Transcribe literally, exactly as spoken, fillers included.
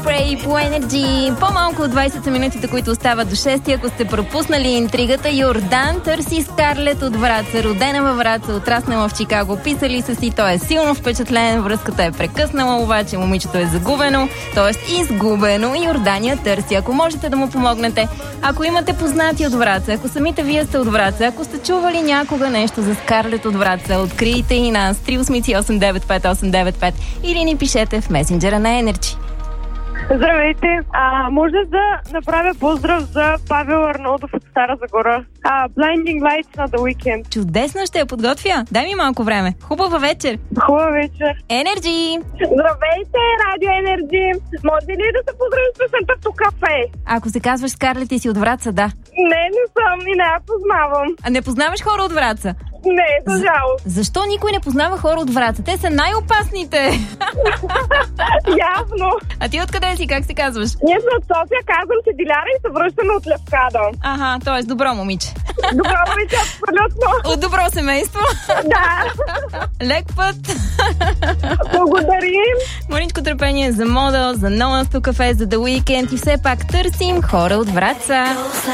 Pray по Енерджи. По-малко от двайсет са минутите, които остават до шести. Ако сте пропуснали интригата, Йордан търси Скарлет от Враца. Родена във Враца, отраснала в Чикаго. Писали са си, той е силно впечатлен, връзката е прекъснала, обаче момичето е загубено, т.е. изгубено. Йордан я търси. Ако можете да му помогнете, ако имате познати от Враца, ако самите вие сте от Враца, ако сте чували някога нещо за Скарлет от Враца, открийте и нас три осем осем девет пет осем девет пет или ни пишете в месенджера на Енерджи. Здравейте! А, може да направя поздрав за Павел Арнолдов от Стара Загора. А, Blinding Lights на The Weeknd. Чудесно, ще я подготвя. Дай ми малко време. Хубава вечер. Хубава вечер. Енерджи! Здравейте, Радио Енерджи! Може ли да се поздравим с песента в кафе? Ако се казваш Скарлет и си от Враца, да. Не, не съм и не я познавам. А не познаваш хора от Враца? Не, за жалост. Защо никой не познава хора от Враца? Те са най-опасните. Явно. А ти откъде си? Как се казваш? Ние сме от София, казвам се Диляра и се връщаме от Левкада. Ага, т.е. добро момиче. Добро момиче, абсолютно. От добро семейство. Да. Лек път. Благодарим. Мъничко търпение за мода, за новото кафе, за The Weeknd и все пак търсим хора от Враца.